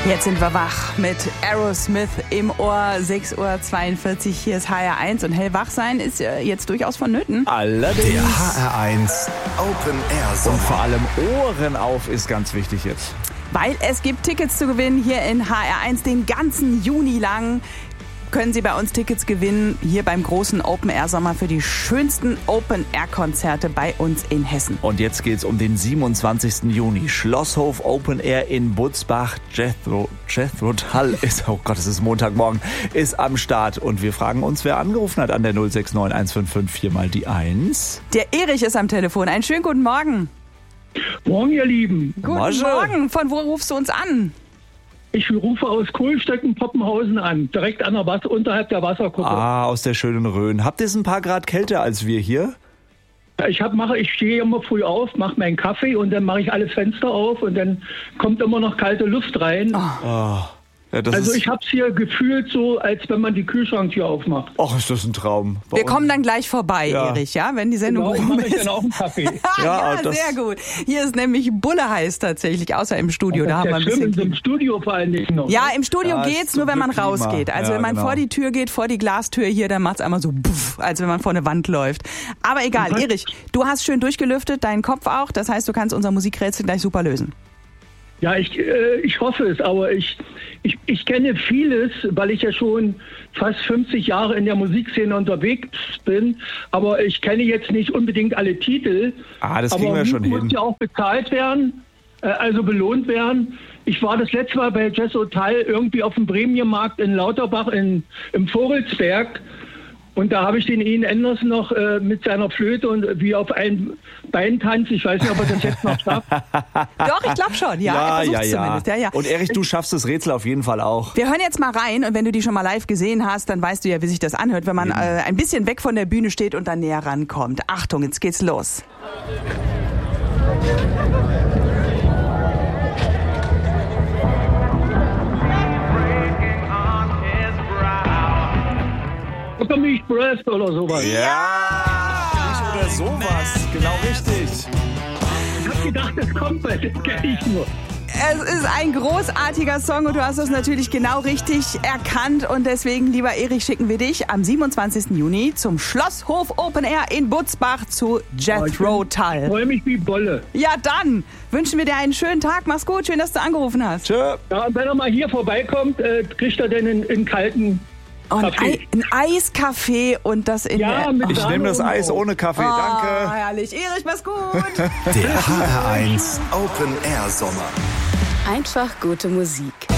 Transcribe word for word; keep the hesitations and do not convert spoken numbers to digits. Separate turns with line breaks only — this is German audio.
Jetzt sind wir wach mit Aerosmith im Ohr, sechs Uhr zweiundvierzig. Hier ist H R eins und hellwach sein ist jetzt durchaus vonnöten.
Allerdings.
Der H R eins Open Air Sommer.
Und vor allem Ohren auf ist ganz wichtig jetzt.
Weil es gibt Tickets zu gewinnen hier in H R eins den ganzen Juni lang. Können Sie bei uns Tickets gewinnen, hier beim großen Open-Air-Sommer für die schönsten Open-Air-Konzerte bei uns in Hessen.
Und jetzt geht's um den siebenundzwanzigsten Juni. Schlosshof Open Air in Butzbach. Jethro, Jethro Tull ist, oh Gott, es ist Montagmorgen, ist am Start. Und wir fragen uns, wer angerufen hat an der null sechs neun eins fünf fünf vier mal die eins.
Der Erich ist am Telefon. Einen schönen guten Morgen.
Morgen, ihr Lieben.
Guten
Masche.
Morgen. Von wo rufst du uns an?
Ich rufe aus Kohlstöcken-Poppenhausen an, direkt an der Wasser, unterhalb der Wasserkuppe.
Ah, aus der schönen Rhön. Habt ihr es ein paar Grad kälter als wir hier?
Ich hab, mache, ich stehe immer früh auf, mache meinen Kaffee und dann mache ich alle Fenster auf und dann kommt immer noch kalte Luft rein.
Oh, ja, das
Also
ist,
ich habe es hier gefühlt so, als wenn man die Kühlschranktür aufmacht.
ach, ist das ein Traum. Bei
Wir
uns-
kommen dann gleich vorbei,
Ja.
Erich, ja, wenn die Sendung
Genau,
rum
mache ich
ist.
dann auch einen Kaffee.
Ah, ja,
Ja, das-
sehr gut. Hier ist nämlich Bulle heiß tatsächlich, außer im Studio. Da haben wir ein
Das ist ja schlimm,
bisschen
in so einem Studio vor allen Dingen noch.
Ja, im Studio
Ja, ist
geht's,
zum
nur wenn man
Glück Klima.
rausgeht. Also
Ja,
wenn man
genau.
vor die Tür geht, vor die Glastür hier, dann macht's einmal so buff, als wenn man vor eine Wand läuft. Aber egal,
Was?
Erich, du hast schön durchgelüftet, deinen Kopf auch. Das heißt, du kannst unser Musikrätsel gleich super lösen.
Ja, ich, äh, ich hoffe es, aber ich, ich, ich kenne vieles, weil ich ja schon fast fünfzig Jahre in der Musikszene unterwegs bin, aber ich kenne jetzt nicht unbedingt alle Titel.
Ah, das kriegen
aber
wir schon
muss
hin.
ja auch bezahlt werden, äh, also belohnt werden. Ich war das letzte Mal bei Jethro Tull irgendwie auf dem Prämienmarkt in Lauterbach in, im Vogelsberg. Und da habe ich den Ian Anderson noch äh, mit seiner Flöte und wie auf ein Bein tanzt. Ich weiß nicht, ob er das jetzt noch schafft.
Doch, ich glaube schon. Ja, er versucht's zumindest. Ja, ja.
Und Erich, du schaffst das Rätsel auf jeden Fall auch.
Wir hören jetzt mal rein und wenn du die schon mal live gesehen hast, dann weißt du ja, wie sich das anhört, wenn man äh, ein bisschen weg von der Bühne steht und dann näher rankommt. Achtung, jetzt geht's los.
Oder mich Breath oder sowas.
Ja! Nicht oder sowas. Genau richtig.
Ich habe gedacht, das kommt, weil das kenne ich nur.
Es ist ein großartiger Song und du hast es natürlich genau richtig erkannt und deswegen, lieber Erich, schicken wir dich am siebenundzwanzigsten Juni zum Schlosshof Open Air in Butzbach zu Jethro
Ich
Tull.
freue mich wie Bolle.
Ja, dann wünschen wir dir einen schönen Tag. Mach's gut, schön, dass du angerufen hast.
Tschö.
Ja, und wenn er mal hier vorbeikommt, äh, kriegt er denn einen, einen kalten
Und ein,
Kaffee.
Ei- ein Eiskaffee und das in
Ja,
der...
mit
Ich nehme das Eis ohne Kaffee,
Oh,
danke.
herrlich. Erich, mach's gut.
Der H R eins Open Air Sommer.
Einfach gute Musik.